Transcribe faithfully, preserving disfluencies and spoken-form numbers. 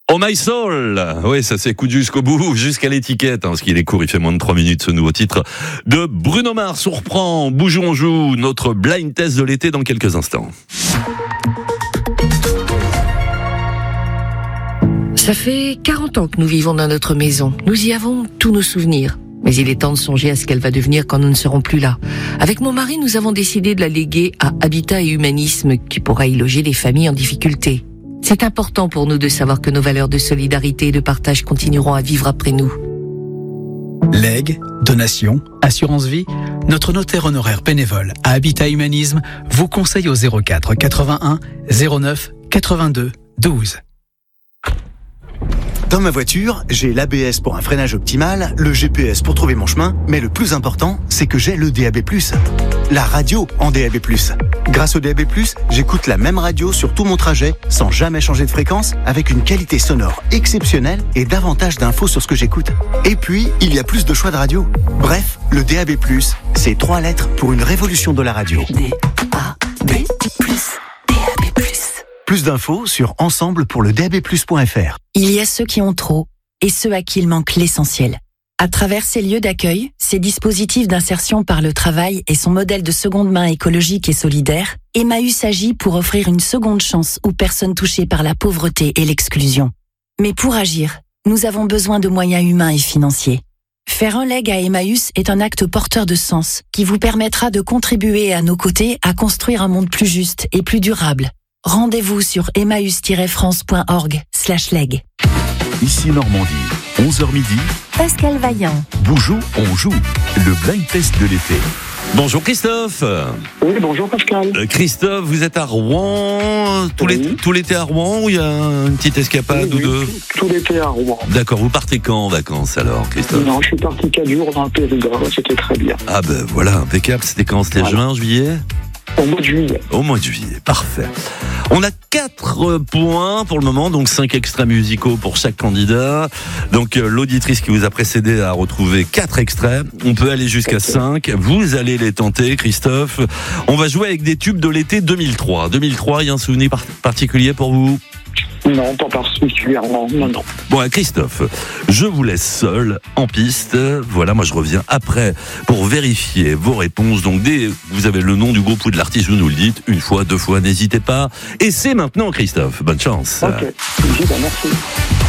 Oh my soul. Oui, ça s'écoute jusqu'au bout, jusqu'à l'étiquette, hein, parce qu'il est court, il fait moins de trois minutes ce nouveau titre de Bruno Mars. On reprend, bougeons, on joue, notre blind test de l'été dans quelques instants. Ça fait quarante ans que nous vivons dans notre maison. Nous y avons tous nos souvenirs. Mais il est temps de songer à ce qu'elle va devenir quand nous ne serons plus là. Avec mon mari, nous avons décidé de la léguer à Habitat et Humanisme, qui pourra y loger les familles en difficulté. C'est important pour nous de savoir que nos valeurs de solidarité et de partage continueront à vivre après nous. Legs, donations, assurance vie, notre notaire honoraire bénévole à Habitat Humanisme vous conseille au zéro quatre quatre-vingt-un zéro neuf quatre-vingt-deux douze. Dans ma voiture, j'ai l'A B S pour un freinage optimal, le G P S pour trouver mon chemin, mais le plus important, c'est que j'ai le D A B plus. La radio en D A B plus. Grâce au D A B plus, j'écoute la même radio sur tout mon trajet, sans jamais changer de fréquence, avec une qualité sonore exceptionnelle et davantage d'infos sur ce que j'écoute. Et puis, il y a plus de choix de radio. Bref, le D A B plus, c'est trois lettres pour une révolution de la radio. D A B plus, D A B plus. Plus d'infos sur ensemble pour le D A B plus point F R. Il y a ceux qui ont trop et ceux à qui il manque l'essentiel. À travers ces lieux d'accueil, ces dispositifs d'insertion par le travail et son modèle de seconde main écologique et solidaire, Emmaüs agit pour offrir une seconde chance aux personnes touchées par la pauvreté et l'exclusion. Mais pour agir, nous avons besoin de moyens humains et financiers. Faire un leg à Emmaüs est un acte porteur de sens qui vous permettra de contribuer à nos côtés à construire un monde plus juste et plus durable. Rendez-vous sur emmaüs tiret france point org slash leg. Ici Normandie, onze heures midi. Pascal Vaillant. Bougeons, on joue. Le blind test de l'été. Bonjour Christophe. Oui, bonjour Pascal. Euh, Christophe, vous êtes à Rouen, tout, Oui. l'été, tout l'été à Rouen ou il y a une petite escapade Oui, ou oui, deux? tout, tout l'été à Rouen. D'accord, vous partez quand en vacances alors Christophe? Non, je suis parti quatre jours dans le Périgord, c'était très bien. Ah ben voilà, impeccable, c'était quand? C'était Voilà. juin, juillet? Au mois de juillet. Au mois de juillet, parfait. On a quatre points pour le moment, donc cinq extraits musicaux pour chaque candidat. Donc euh, l'auditrice qui vous a précédé a retrouvé quatre extraits. On peut aller jusqu'à cinq. Vous allez les tenter, Christophe. On va jouer avec des tubes de l'été deux mille trois. deux mille trois, il y a un souvenir par- particulier pour vous? Non, pas particulièrement, non, non. Bon, Christophe, je vous laisse seul en piste. Voilà, moi je reviens après pour vérifier vos réponses. Donc dès que vous avez le nom du groupe ou de l'artiste, vous nous le dites. Une fois, deux fois, n'hésitez pas. Et c'est maintenant, Christophe. Bonne chance. Ok, je dis, bah, merci.